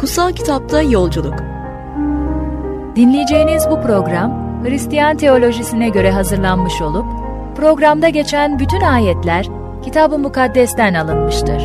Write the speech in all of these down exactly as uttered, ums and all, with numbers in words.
Kutsal Kitapta Yolculuk. Dinleyeceğiniz bu program Hristiyan teolojisine göre hazırlanmış olup programda geçen bütün ayetler Kitab-ı Mukaddes'ten alınmıştır.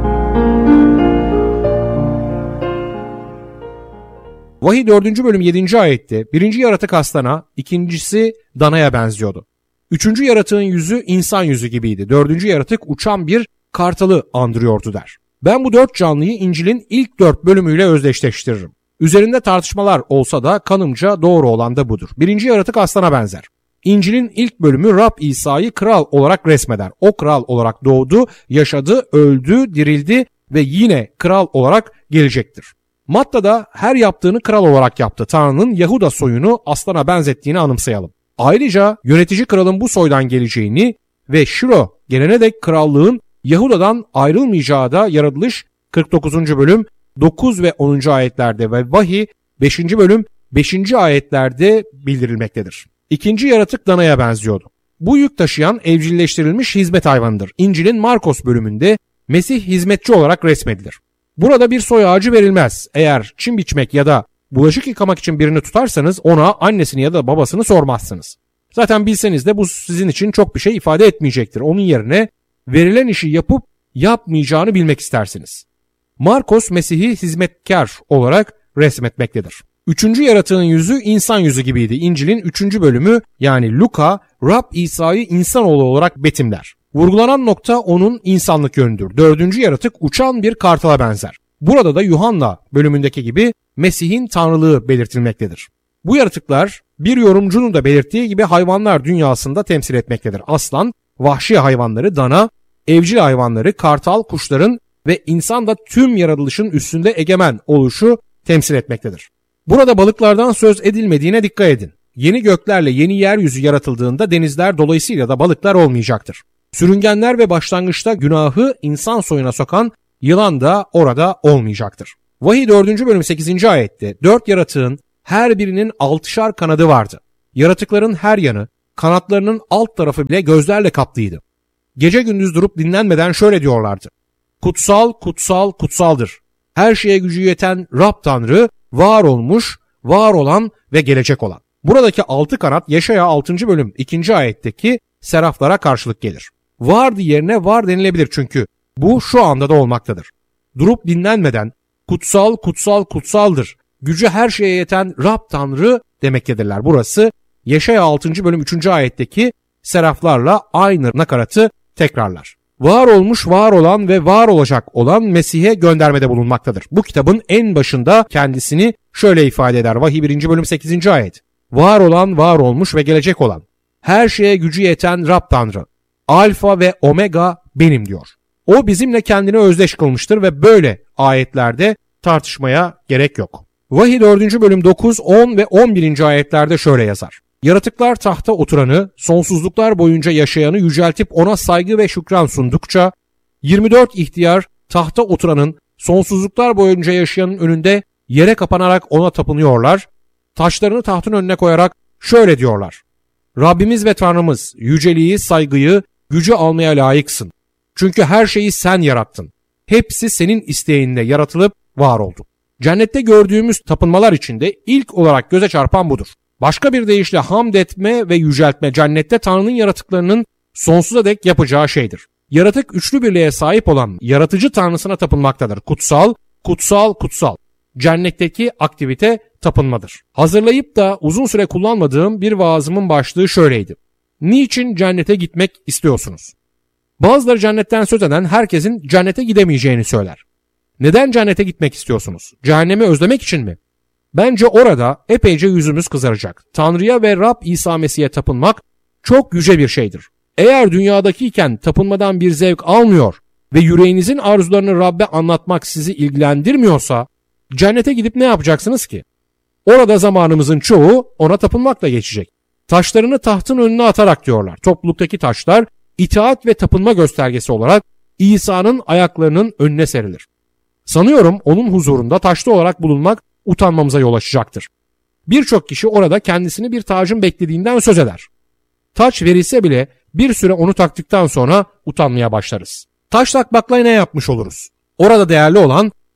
Vahiy dördüncü bölüm yedinci ayette birinci yaratık aslana, ikincisi danaya benziyordu. Üçüncü yaratığın yüzü insan yüzü gibiydi. Dördüncü yaratık uçan bir kartalı andırıyordu der. Ben bu dört canlıyı İncil'in ilk dört bölümüyle özdeşleştiririm. Üzerinde tartışmalar olsa da kanımca doğru olan da budur. Birinci yaratık aslana benzer. İncil'in ilk bölümü Rab İsa'yı kral olarak resmeder. O kral olarak doğdu, yaşadı, öldü, dirildi ve yine kral olarak gelecektir. Matta'da her yaptığını kral olarak yaptı. Tanrı'nın Yahuda soyunu aslana benzettiğini anımsayalım. Ayrıca yönetici kralın bu soydan geleceğini ve Şiro gelene dek krallığın Yahuda'dan ayrılmayacağı da Yaratılış kırk dokuzuncu bölüm dokuz ve onuncu ayetlerde ve Vahiy beşinci bölüm beşinci ayetlerde bildirilmektedir. İkinci yaratık danaya benziyordu. Bu yük taşıyan evcilleştirilmiş hizmet hayvanıdır. İncil'in Markos bölümünde Mesih hizmetçi olarak resmedilir. Burada bir soy ağacı verilmez. Eğer çim biçmek ya da bulaşık yıkamak için birini tutarsanız ona annesini ya da babasını sormazsınız. Zaten bilseniz de bu sizin için çok bir şey ifade etmeyecektir. Onun yerine verilen işi yapıp yapmayacağını bilmek istersiniz. Markos Mesih'i hizmetkar olarak resmetmektedir. Üçüncü yaratığın yüzü insan yüzü gibiydi. İncil'in üçüncü bölümü yani Luka, Rab İsa'yı insanoğlu olarak betimler. Vurgulanan nokta onun insanlık yönüdür. Dördüncü yaratık uçan bir kartala benzer. Burada da Yuhanna bölümündeki gibi Mesih'in tanrılığı belirtilmektedir. Bu yaratıklar bir yorumcunun da belirttiği gibi hayvanlar dünyasında temsil etmektedir. Aslan, vahşi hayvanları, dana, evcil hayvanları, kartal, kuşların ve insan da tüm yaratılışın üstünde egemen oluşu temsil etmektedir. Burada balıklardan söz edilmediğine dikkat edin. Yeni göklerle yeni yeryüzü yaratıldığında denizler dolayısıyla da balıklar olmayacaktır. Sürüngenler ve başlangıçta günahı insan soyuna sokan yılan da orada olmayacaktır. Vahiy dördüncü bölüm sekizinci ayette dört yaratığın her birinin altışar kanadı vardı. Yaratıkların her yanı kanatlarının alt tarafı bile gözlerle kaplıydı. Gece gündüz durup dinlenmeden şöyle diyorlardı. Kutsal, kutsal, kutsaldır. Her şeye gücü yeten Rab Tanrı, var olmuş, var olan ve gelecek olan. Buradaki altı kanat Yeşaya altıncı bölüm ikinci ayetteki seraflara karşılık gelir. Vardı yerine var denilebilir çünkü bu şu anda da olmaktadır. Durup dinlenmeden kutsal, kutsal, kutsaldır. Gücü her şeye yeten Rab Tanrı demektedirler. Burası Yeşaya altıncı bölüm üçüncü ayetteki seraflarla aynı nakaratı tekrarlar. Var olmuş, var olan ve var olacak olan Mesih'e göndermede bulunmaktadır. Bu kitabın en başında kendisini şöyle ifade eder. Vahiy birinci bölüm sekizinci ayet. Var olan, var olmuş ve gelecek olan. Her şeye gücü yeten Rab Tanrı. Alfa ve Omega benim diyor. O bizimle kendini özdeş kılmıştır ve böyle ayetlerde tartışmaya gerek yok. Vahiy dördüncü bölüm dokuz, on ve on birinci ayetlerde şöyle yazar. Yaratıklar tahta oturanı, sonsuzluklar boyunca yaşayanı yüceltip ona saygı ve şükran sundukça, yirmi dört ihtiyar tahta oturanın, sonsuzluklar boyunca yaşayanın önünde yere kapanarak ona tapınıyorlar, taşlarını tahtın önüne koyarak şöyle diyorlar. Rabbimiz ve Tanrımız, yüceliği, saygıyı, gücü almaya layıksın. Çünkü her şeyi sen yarattın. Hepsi senin isteğinle yaratılıp var oldu. Cennette gördüğümüz tapınmalar içinde ilk olarak göze çarpan budur. Başka bir deyişle hamd etme ve yüceltme cennette Tanrı'nın yaratıklarının sonsuza dek yapacağı şeydir. Yaratık üçlü birliğe sahip olan yaratıcı Tanrısına tapınmaktadır. Kutsal, kutsal, kutsal. Cennetteki aktivite tapınmadır. Hazırlayıp da uzun süre kullanmadığım bir vaazımın başlığı şöyleydi. Niçin cennete gitmek istiyorsunuz? Bazıları cennetten söz eden herkesin cennete gidemeyeceğini söyler. Neden cennete gitmek istiyorsunuz? Cehennemi özlemek için mi? Bence orada epeyce yüzümüz kızaracak. Tanrı'ya ve Rab İsa Mesih'e tapınmak çok yüce bir şeydir. Eğer dünyadakiyken tapınmadan bir zevk almıyor ve yüreğinizin arzularını Rab'be anlatmak sizi ilgilendirmiyorsa, cennete gidip ne yapacaksınız ki? Orada zamanımızın çoğu ona tapınmakla geçecek. Taşlarını tahtın önüne atarak diyorlar. Topluluktaki taşlar itaat ve tapınma göstergesi olarak İsa'nın ayaklarının önüne serilir. Sanıyorum onun huzurunda taşlı olarak bulunmak utanmamıza yol açacaktır. Birçok kişi orada kendisini bir tacın beklediğinden söz eder. Taç verilse bile bir süre onu taktıktan sonra utanmaya başlarız. Taş takmakla ne yapmış oluruz? Orada değerli olan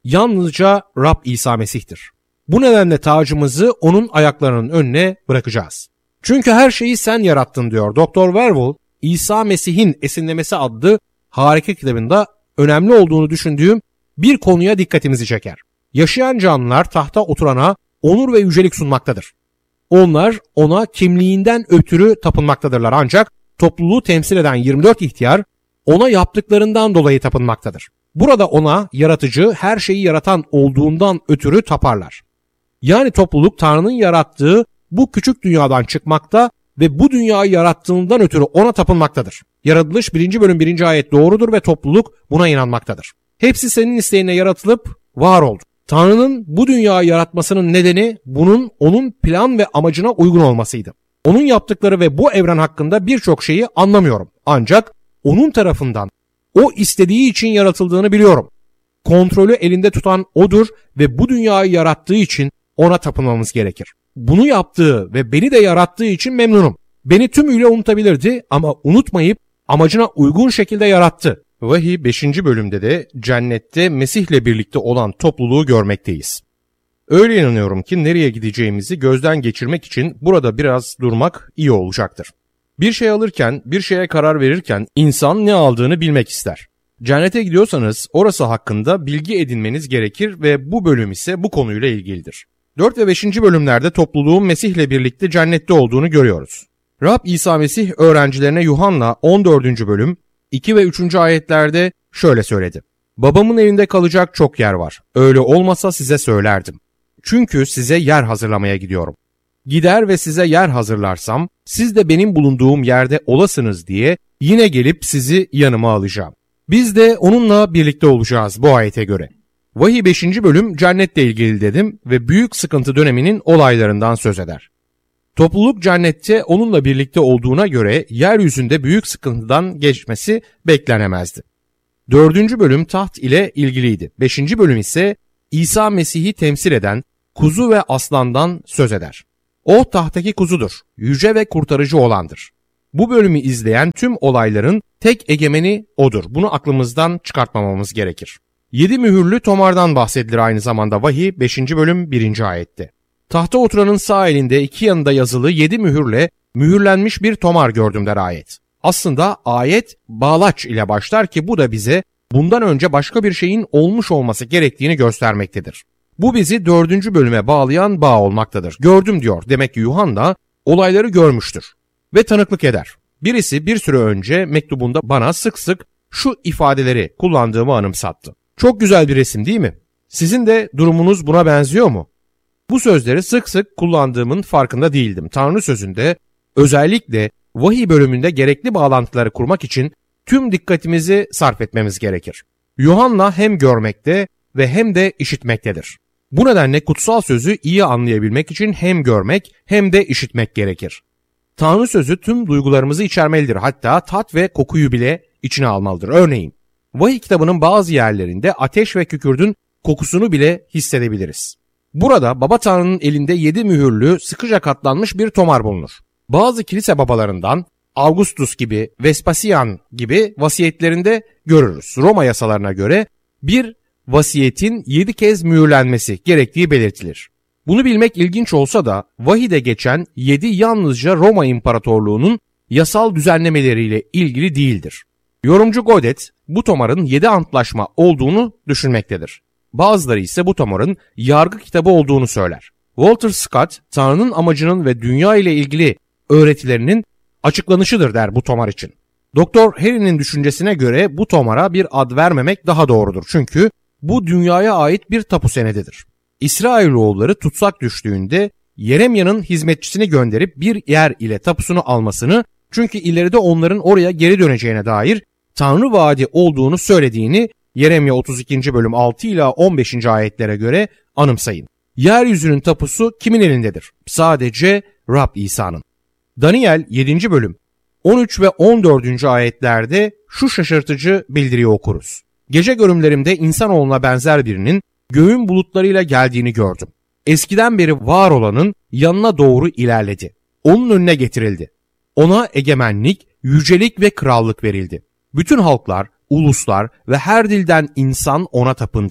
yalnızca Rab İsa Mesih'tir. Bu nedenle tacımızı onun ayaklarının önüne bırakacağız. Çünkü her şeyi sen yarattın diyor Doktor Verwoerd, İsa Mesih'in Esinlemesi adlı harika kitabında önemli olduğunu düşündüğüm bir konuya dikkatimizi çeker. Yaşayan canlılar tahta oturana onur ve yücelik sunmaktadır. Onlar ona kimliğinden ötürü tapınmaktadırlar, ancak topluluğu temsil eden yirmi dört ihtiyar ona yaptıklarından dolayı tapınmaktadır. Burada ona yaratıcı, her şeyi yaratan olduğundan ötürü taparlar. Yani topluluk Tanrı'nın yarattığı bu küçük dünyadan çıkmakta ve bu dünyayı yarattığından ötürü ona tapınmaktadır. Yaratılış birinci bölüm birinci ayet doğrudur ve topluluk buna inanmaktadır. Hepsi senin isteğine yaratılıp var oldu. Tanrı'nın bu dünyayı yaratmasının nedeni bunun onun plan ve amacına uygun olmasıydı. Onun yaptıkları ve bu evren hakkında birçok şeyi anlamıyorum. Ancak onun tarafından o istediği için yaratıldığını biliyorum. Kontrolü elinde tutan odur ve bu dünyayı yarattığı için ona tapınmamız gerekir. Bunu yaptığı ve beni de yarattığı için memnunum. Beni tümüyle unutabilirdi ama unutmayıp amacına uygun şekilde yarattı. Vahiy beşinci bölümde de cennette Mesih'le birlikte olan topluluğu görmekteyiz. Öyle inanıyorum ki nereye gideceğimizi gözden geçirmek için burada biraz durmak iyi olacaktır. Bir şey alırken, bir şeye karar verirken insan ne aldığını bilmek ister. Cennete gidiyorsanız orası hakkında bilgi edinmeniz gerekir ve bu bölüm ise bu konuyla ilgilidir. dört ve beşinci bölümlerde topluluğun Mesih'le birlikte cennette olduğunu görüyoruz. Rab İsa Mesih öğrencilerine Yuhanna on dördüncü bölüm iki ve üçüncü ayetlerde şöyle söyledi. Babamın evinde kalacak çok yer var. Öyle olmasa size söylerdim. Çünkü size yer hazırlamaya gidiyorum. Gider ve size yer hazırlarsam siz de benim bulunduğum yerde olasınız diye yine gelip sizi yanıma alacağım. Biz de onunla birlikte olacağız bu ayete göre. Vahiy beşinci bölüm cennetle ilgili dedim ve büyük sıkıntı döneminin olaylarından söz eder. Topluluk cennette onunla birlikte olduğuna göre yeryüzünde büyük sıkıntıdan geçmesi beklenemezdi. Dördüncü bölüm taht ile ilgiliydi. Beşinci bölüm ise İsa Mesih'i temsil eden kuzu ve aslandan söz eder. O tahttaki kuzudur, yüce ve kurtarıcı olandır. Bu bölümü izleyen tüm olayların tek egemeni odur. Bunu aklımızdan çıkartmamamız gerekir. Yedi mühürlü tomardan bahsedilir aynı zamanda Vahiy beşinci bölüm birinci ayette. Tahta oturanın sağ elinde iki yanında yazılı yedi mühürle mühürlenmiş bir tomar gördüm der ayet. Aslında ayet bağlaç ile başlar ki bu da bize bundan önce başka bir şeyin olmuş olması gerektiğini göstermektedir. Bu bizi dördüncü bölüme bağlayan bağ olmaktadır. Gördüm diyor. Demek ki Yuhanna olayları görmüştür ve tanıklık eder. Birisi bir süre önce mektubunda bana sık sık şu ifadeleri kullandığımı anımsattı. Çok güzel bir resim değil mi? Sizin de durumunuz buna benziyor mu? Bu sözleri sık sık kullandığımın farkında değildim. Tanrı sözünde özellikle vahiy bölümünde gerekli bağlantıları kurmak için tüm dikkatimizi sarf etmemiz gerekir. Yuhanna hem görmekte ve hem de işitmektedir. Bu nedenle kutsal sözü iyi anlayabilmek için hem görmek hem de işitmek gerekir. Tanrı sözü tüm duygularımızı içermelidir. Hatta tat ve kokuyu bile içine almalıdır. Örneğin vahiy kitabının bazı yerlerinde ateş ve kükürdün kokusunu bile hissedebiliriz. Burada Baba Tanrı'nın elinde yedi mühürlü sıkıca katlanmış bir tomar bulunur. Bazı kilise babalarından Augustus gibi, Vespasian gibi vasiyetlerinde görürüz. Roma yasalarına göre bir vasiyetin yedi kez mühürlenmesi gerektiği belirtilir. Bunu bilmek ilginç olsa da vahide geçen yedi yalnızca Roma İmparatorluğu'nun yasal düzenlemeleriyle ilgili değildir. Yorumcu Godet bu tomarın yedi antlaşma olduğunu düşünmektedir. Bazıları ise bu tomarın yargı kitabı olduğunu söyler. Walter Scott, Tanrı'nın amacının ve dünya ile ilgili öğretilerinin açıklanışıdır der bu tomar için. Doktor Harry'nin düşüncesine göre bu tomara bir ad vermemek daha doğrudur. Çünkü bu dünyaya ait bir tapu senedidir. İsrailoğulları tutsak düştüğünde Yeremya'nın hizmetçisini gönderip bir yer ile tapusunu almasını, çünkü ileride onların oraya geri döneceğine dair Tanrı vaadi olduğunu söylediğini Yeremya otuz ikinci bölüm altı ila on beşinci ayetlere göre anımsayın. Yeryüzünün tapusu kimin elindedir? Sadece Rab İsa'nın. Daniel yedinci bölüm on üç ve on dördüncü ayetlerde şu şaşırtıcı bildiriyi okuruz. Gece görümlerimde insanoğluna benzer birinin göğün bulutlarıyla geldiğini gördüm. Eskiden beri var olanın yanına doğru ilerledi. Onun önüne getirildi. Ona egemenlik, yücelik ve krallık verildi. Bütün halklar, uluslar ve her dilden insan ona tapındı.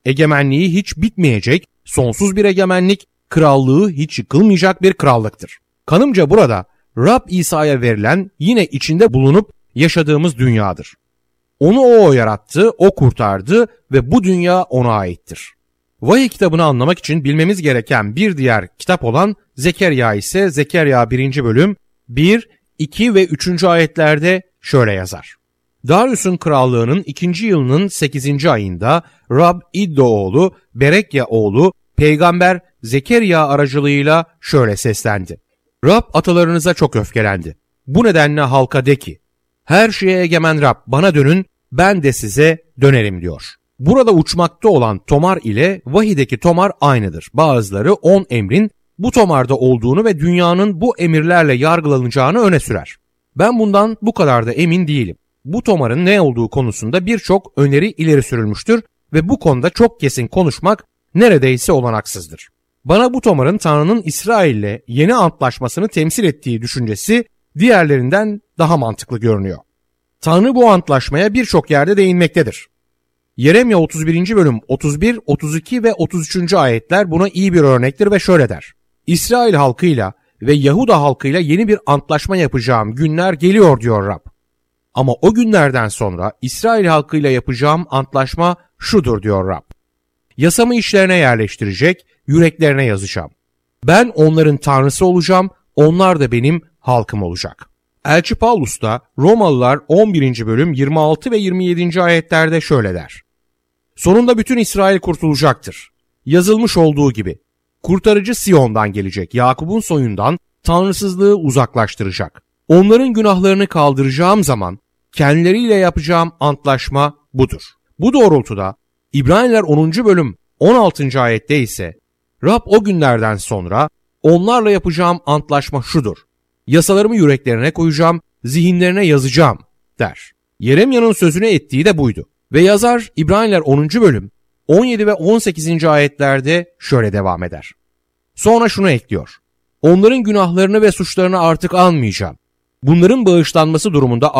egemenliği hiç bitmeyecek, sonsuz bir egemenlik, krallığı hiç yıkılmayacak bir krallıktır. Kanımca burada Rab İsa'ya verilen yine içinde bulunup yaşadığımız dünyadır. Onu o yarattı, o kurtardı ve bu dünya ona aittir. Vahiy kitabını anlamak için bilmemiz gereken bir diğer kitap olan Zekeriya ise Zekeriya birinci bölüm bir, iki ve üçüncü ayetlerde şöyle yazar. Darius'un krallığının ikinci yılının sekizinci ayında Rab İddo oğlu Berekya oğlu peygamber Zekeriya aracılığıyla şöyle seslendi. Rab atalarınıza çok öfkelendi. Bu nedenle halka de ki, her şeye egemen Rab bana dönün, ben de size dönerim diyor. Burada uçmakta olan tomar ile vahiydeki tomar aynıdır. Bazıları on emrin bu tomarda olduğunu ve dünyanın bu emirlerle yargılanacağını öne sürer. Ben bundan bu kadar da emin değilim. Bu tomarın ne olduğu konusunda birçok öneri ileri sürülmüştür ve bu konuda çok kesin konuşmak neredeyse olanaksızdır. Bana bu tomarın Tanrı'nın İsrail'le yeni antlaşmasını temsil ettiği düşüncesi diğerlerinden daha mantıklı görünüyor. Tanrı bu antlaşmaya birçok yerde değinmektedir. Yeremya otuz birinci bölüm otuz bir, otuz iki ve otuz üçüncü ayetler buna iyi bir örnektir ve şöyle der. İsrail halkıyla ve Yahuda halkıyla yeni bir antlaşma yapacağım günler geliyor diyor Rab. Ama o günlerden sonra İsrail halkıyla yapacağım antlaşma şudur diyor Rab. Yasamı işlerine yerleştirecek, yüreklerine yazacağım. Ben onların tanrısı olacağım, onlar da benim halkım olacak. Elçi Paulus da Romalılar on birinci bölüm yirmi altı ve yirmi yedinci ayetlerde şöyle der. Sonunda bütün İsrail kurtulacaktır. Yazılmış olduğu gibi. Kurtarıcı Siyon'dan gelecek, Yakup'un soyundan tanrısızlığı uzaklaştıracak. Onların günahlarını kaldıracağım zaman kendileriyle yapacağım antlaşma budur. Bu doğrultuda İbraniler onuncu bölüm on altıncı ayette ise Rab o günlerden sonra onlarla yapacağım antlaşma şudur. Yasalarımı yüreklerine koyacağım, zihinlerine yazacağım der. Yeremya'nın sözüne ettiği de buydu. Ve yazar İbraniler onuncu bölüm on yedi ve on sekizinci ayetlerde şöyle devam eder. Sonra şunu ekliyor. Onların günahlarını ve suçlarını artık almayacağım. Bunların bağışlanması durumunda